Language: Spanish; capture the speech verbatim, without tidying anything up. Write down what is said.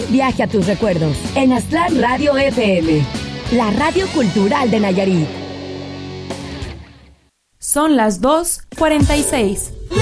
viaje a tus recuerdos en Aztlán Radio F M, la radio cultural de Nayarit. Son las dos cuarenta y seis.